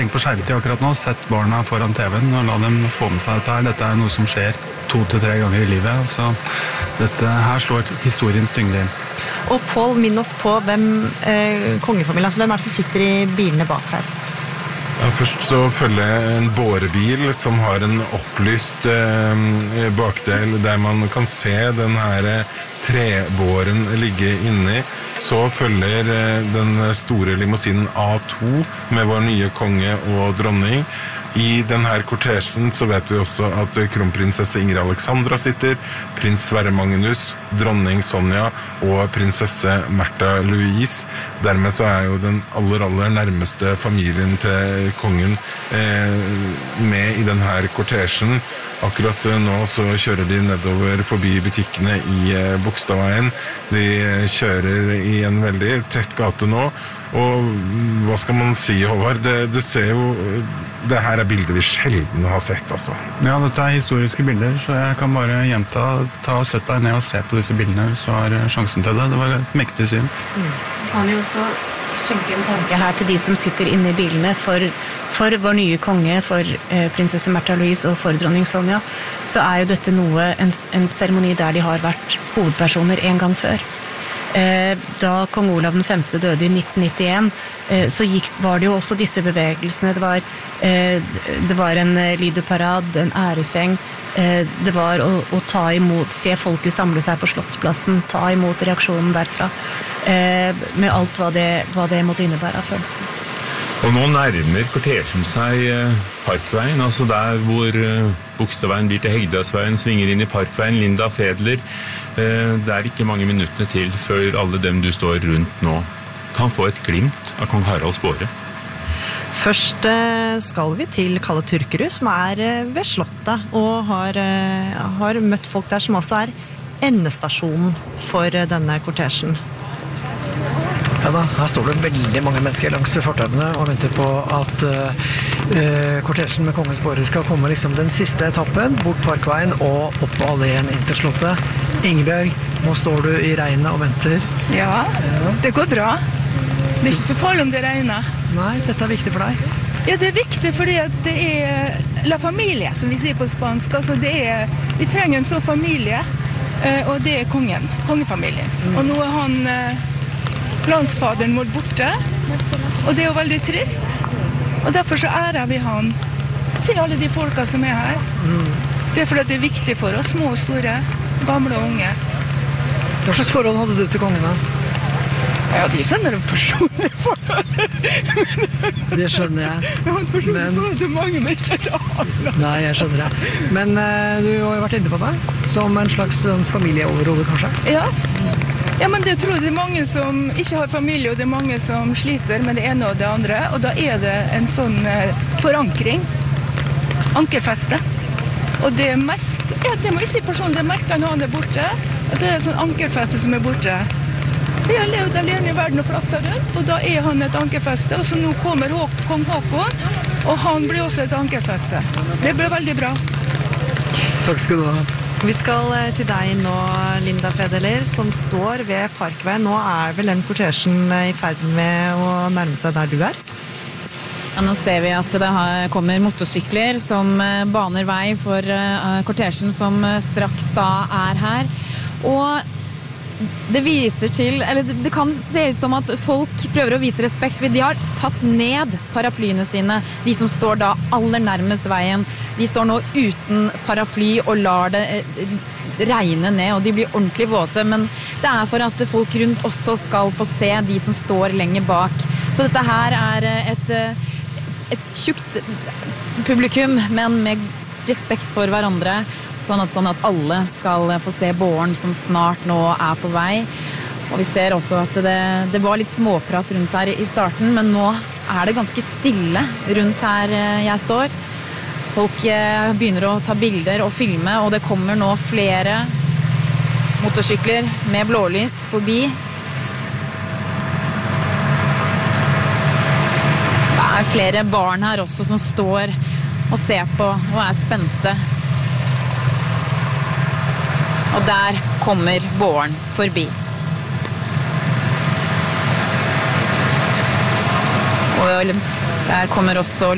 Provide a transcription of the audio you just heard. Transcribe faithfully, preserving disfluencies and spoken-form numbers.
Tenk på skjermtid akkurat nå, sett barna foran T V-en og la dem få med seg dette her. Dette er noe som skjer to til tre ganger i livet, så dette her slår historiens tyngde inn. Og Pål, minn oss på hvem eh, kongefamilien, altså hvem er det som sitter i bilene bak her? Ja, først så følger jeg en bårebil som har en opplyst eh, bakdel der man kan se den her trebåren ligge inni. Så følger eh, den store limousinen A to med vår nye konge og dronning. I denne kortesjen så vet vi også at kronprinsesse Ingrid Alexandra sitter, prins Sverre Magnus, dronning Sonja og prinsesse Märtha Louise. Dermed så er jo den aller, aller nærmeste familien til kongen eh, med i denne kortesjen. Akkurat nå så kjører de nedover forbi butikkene i eh, Bogstadveien. De kjører i en veldig tett gate nå. Og hva skal man si, Håvard? Det, det ser jo... Det her er bilder vi sjelden har sett, altså. Ja, dette er historiske bilder, så jeg kan bare gjenta, ta og sette deg ned og se på disse bildene hvis du har sjansen til det. Det var et mektig syn. Mm. Han jo også skjenke en tanke her til de som sitter inne i bilene for, for vår nye konge, for eh, prinsesse Märtha Louise og for dronning Sonja, så er jo dette noe, en, en seremoni der de har vært hovedpersoner en gang før. Eh, da kong Olav den femte døde i nitten nittien, eh, så gikk, var det jo også disse bevegelsene. Det var, eh, det var en liduparad, en æreseng, eh, det var å, å ta imot, se folket samle seg på Slottsplassen, ta imot reaksjonen derfra, eh, med alt hva det, hva det måtte innebære av følelser. Og nå nærmer kortesjen seg Parkveien, altså der hvor Bogstadveien blir til Hegdehaugsveien, svinger inn i Parkveien, Linda Fedler. Det er ikke mange minuttene til før alle dem du står rundt nå kan få et glimt av kong Haralds båre. Først skal vi til Kalle Turkerud, som er ved Slottet, og har, har møtt folk der som også er endestasjonen for denne kortesjen. Ja da, her står det veldig mange mennesker langs fortauene og venter på at uh, kortesjen med kongens båre skal komme liksom den siste etappen, bort Parkveien og opp på alleen inn til Slottet. Ingebjørg, nå står du i regnet og venter. Ja, det går bra. Det er ikke så farlig om det regner. Nei, dette er viktig for deg. Ja, det er viktig fordi at det er la familie, som vi sier på spansk. Altså det er, vi trenger en sånn familie, uh, og det er kongen, kongefamilien. Mm. Og nå er han... Uh, landsfaderen vår borte, og det er jo veldig trist, og derfor så ærer vi han. Se alle de folka som er her. Mm. Det er fordi det er viktig for oss, små og store, gamle og unge. Hva slags forhold hadde du til kongene? Ja, de skjønner jo personlige forhold. Det skjønner jeg. Men det er mange mennesker til alle. Nei, jeg skjønner det. Men uh, du har jo vært inne på det, som en slags um, familieoverhode, kanskje? Ja. Ja, men det tror jeg det er mange som ikke har familie, og det er mange som sliter med det ene og det andre, og da er det en sånn eh, forankring, ankerfeste. Og det merker, ja, det må jeg si personlig, det merker når han er borte, at det er en sånn ankerfeste som er borte. Vi har levd alene i verden og flakta rundt, og da er han et ankerfeste, og så nå kommer Hå- kong Håkon, og han blir også et ankerfeste. Det blir veldig bra. Takk skal du ha. Vi skal til deg nå, Linda Fedler, som står ved Parkveien. Nå er vel den kortesjen i ferd med å nærme seg der du er? Ja, nå ser vi at det kommer motorsykler som baner vei for kortesjen som straks da er her. Og det viser til, eller det kan se ut som at folk prøver å vise respekt, de har tatt ned paraplyene sine, de som står da aller nærmest veien. De står nå uten paraply og lar det regne ned, og de blir ordentlig våte, men det er for at folk rundt også skal få se de som står lenger bak. Så dette her er et, et tjukt publikum, men med respekt for hverandre, sånn at alle skal få se båren som snart nå er på vei. Og vi ser også at det, det var litt småprat rundt her i starten, men nå er det ganske stille rundt her jeg står. Folk begynner å ta bilder og filme, og det kommer nå flere motorsykler med blålys forbi. Det er flere barn her også som står og ser på og er spente. Og der kommer båren forbi. Og der kommer også